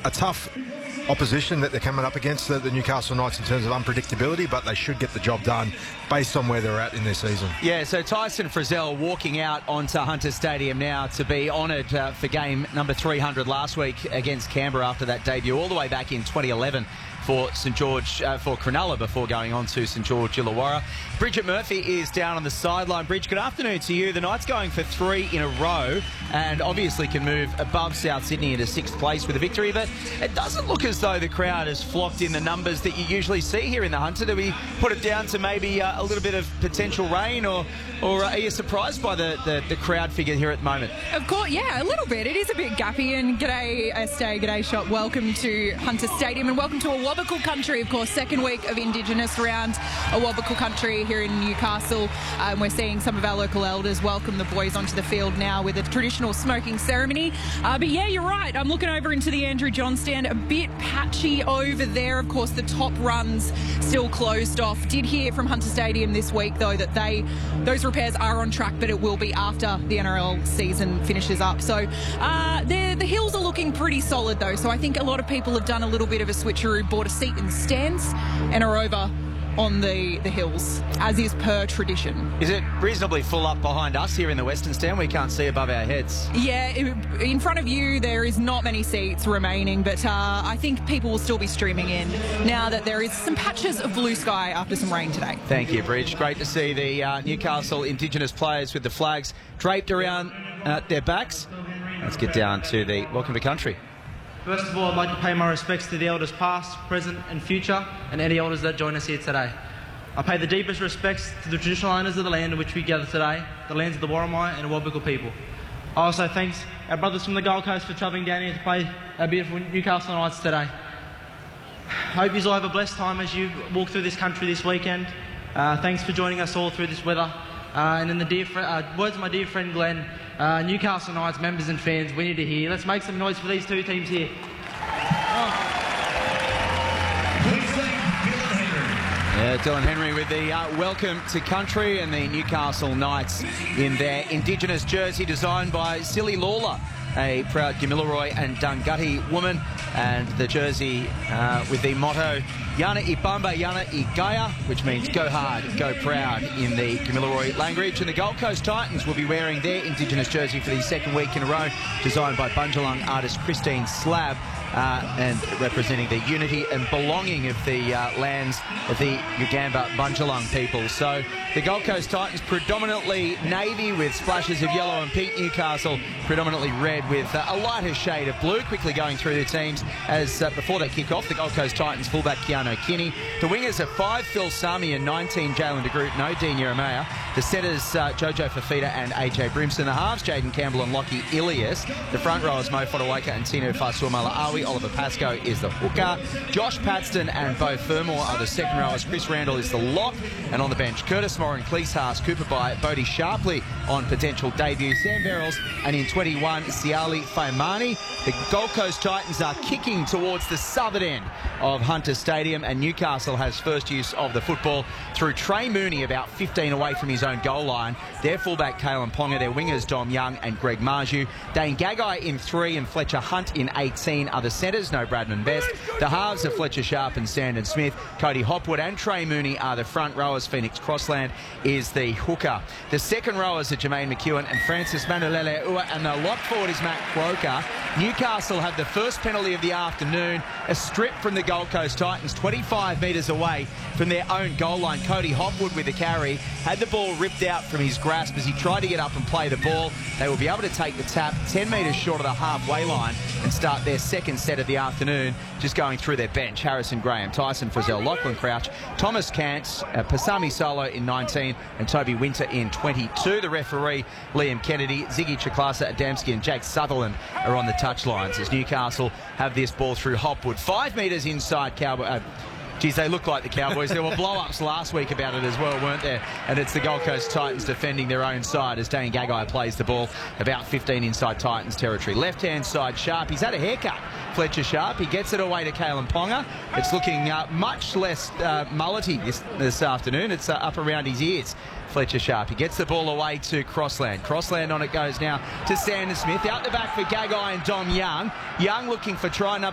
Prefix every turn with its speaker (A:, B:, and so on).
A: a tough opposition that they're coming up against, the Newcastle Knights, in terms of unpredictability, but they should get the job done based on where they're at in their season.
B: Yeah, so Tyson Frizzell walking out onto Hunter Stadium now to be honoured for game number 300 last week against Canberra after that debut all the way back in 2011 for St George, for Cronulla, before going on to St George Illawarra. Bridget Murphy is down on the sideline. Bridge, good afternoon to you. The Knights going for 3 in a row and obviously can move above South Sydney into 6th place with a victory, but it doesn't look as though the crowd has flocked in the numbers that you usually see here in the Hunter. Do we put it down to maybe a little bit of potential rain, or are you surprised by the crowd figure here at the moment?
C: Of course, yeah, a little bit. It is a bit gappy, and g'day Estee, g'day Shop. Welcome to Hunter Stadium and welcome to Awabakal Country, of course, second week of Indigenous round Awabakal Country here in Newcastle. We're seeing some of our local elders welcome the boys onto the field now with a traditional smoking ceremony. But yeah, you're right. I'm looking over into the Andrew John stand, a bit patchy over there. Of course, the top runs still closed off. Did hear from Hunter Stadium this week, though, that those repairs are on track, but it will be after the NRL season finishes up. So the hills are looking pretty solid, though. So I think a lot of people have done a little bit of a switcheroo, bought a seat in the stands and are over on the hills, as is per tradition.
B: Is it reasonably full up behind us here in the Western Stand? We can't see above our heads.
C: Yeah, in front of you there is not many seats remaining, but I think people will still be streaming in now that there is some patches of blue sky after some rain today.
B: Thank you, Bridge. Great to see the Newcastle Indigenous players with the flags draped around their backs. Let's get down to the Welcome to Country.
D: First of all, I'd like to pay my respects to the elders past, present and future, and any elders that join us here today. I pay the deepest respects to the traditional owners of the land in which we gather today, the lands of the Worimi and Awabakal people. I also thank our brothers from the Gold Coast for travelling down here to play our beautiful Newcastle Knights today. Hope you all have a blessed time as you walk through this country this weekend. Thanks for joining us all through this weather. And in the words of my dear friend Glenn, Newcastle Knights members and fans, we need to hear. Let's make some noise for these two teams here.
B: Yeah, Dylan Henry with the Welcome to Country, and the Newcastle Knights in their Indigenous jersey designed by Silly Lawler, a proud Gamilaroi and Dunghutti woman, and the jersey with the motto Yana Ibamba, Yana Igaya, which means go hard, go proud in the Gamilaroi language. And the Gold Coast Titans will be wearing their Indigenous jersey for the second week in a row, designed by Bundjalung artist Christine Slab, and representing the unity and belonging of the lands of the Ugamba Bundjalung people. So the Gold Coast Titans predominantly navy with splashes of yellow and pink. Newcastle predominantly red with a lighter shade of blue. Quickly going through the teams as before they kick off, the Gold Coast Titans fullback Keanu Kinney. The wingers are 5 Phil Sami and 19 Jalen de Groot, no Dean Yeremia. The setters Jojo Fafita and AJ Brimson. The halves Jaden Campbell and Lockie Ilias. The front rowers Mo Fodawaker and Tino Fasuamala-Awi. Oliver Pascoe is the hooker. Josh Paxton and Beau Fermor are the second rowers. Chris Randall is the lock. And on the bench, Curtis Moore and Cleese Cooper by Bodie Sharpley on potential debut. Sam Verrills, and in 21, Siali Faimani. The Gold Coast Titans are kicking towards the southern end of Hunter Stadium, and Newcastle has first use of the football through Trey Mooney, about 15 away from his own goal line. Their fullback Kalen Ponga, their wingers Dom Young and Greg Marju. Dane Gagai in 3 and Fletcher Hunt in 18 are the centres, no Bradman Best. The halves are Fletcher Sharp and Sandon Smith. Cody Hopwood and Trey Mooney are the front rowers. Phoenix Crossland is the hooker. The second rowers are Jermaine McEwen and Francis Manulele Ua, and the lock forward is Matt Croker. Newcastle have the first penalty of the afternoon, a strip from the Gold Coast Titans 25 metres away from their own goal line. Cody Hopwood with the carry, had the ball ripped out from his grasp as he tried to get up and play the ball. They will be able to take the tap 10 metres short of the halfway line and start their second set of the afternoon, just going through their bench. Harrison Graham, Tyson Frizzell, Lachlan Crouch, Thomas Cantz, Pasami Solo in 19 and Toby Winter in 22. The referee, Liam Kennedy, Ziggy Chiklasa, Adamski and Jake Sutherland are on the touchlines as Newcastle have this ball through Hopwood. 5 metres inside Cowboy. Geez, they look like the Cowboys. There were blow-ups last week about it as well, weren't there? And it's the Gold Coast Titans defending their own side as Dane Gagai plays the ball about 15 inside Titans territory. Left-hand side, Sharp. He's had a haircut, Fletcher Sharp. He gets it away to Kalen Ponga. It's looking much less mullety this afternoon. It's up around his ears. Fletcher Sharp. He gets the ball away to Crossland. Crossland on it goes now to Sandon Smith. Out the back for Gagai and Dom Young. Young looking for try number